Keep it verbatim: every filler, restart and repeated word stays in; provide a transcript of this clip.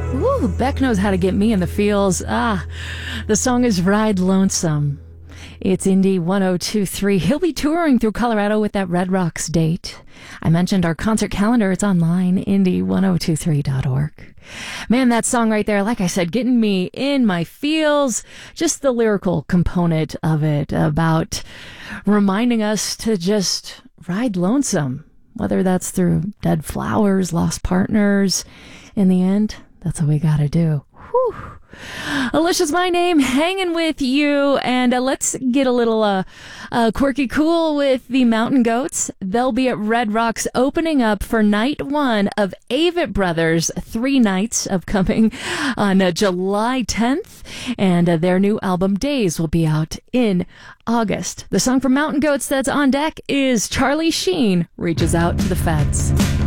Ooh, Beck knows how to get me in the feels. Ah, the song is Ride Lonesome. It's Indie one oh two three. He'll be touring through Colorado with that Red Rocks date. I mentioned our concert calendar. It's online, indie one oh two three dot org. Man, that song right there, like I said, getting me in my feels. Just the lyrical component of it about reminding us to just ride lonesome, whether that's through dead flowers, lost partners. In the end, that's what we gotta do. Whew. Alicia's my name, hanging with you, and uh, let's get a little uh, uh, quirky cool with the Mountain Goats. They'll be at Red Rocks opening up for night one of Avett Brothers, three nights upcoming on uh, July tenth, and uh, their new album Days will be out in August. The song from Mountain Goats that's on deck is Charlie Sheen Reaches Out to the Feds.